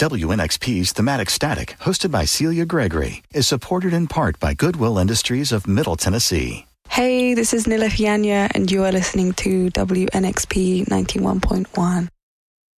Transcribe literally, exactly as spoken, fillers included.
W N X P's Thematic Static, hosted by Celia Gregory, is supported in part by Goodwill Industries of Middle Tennessee. Hey, this is Nila Fianya, and you are listening to W N X P ninety-one point one.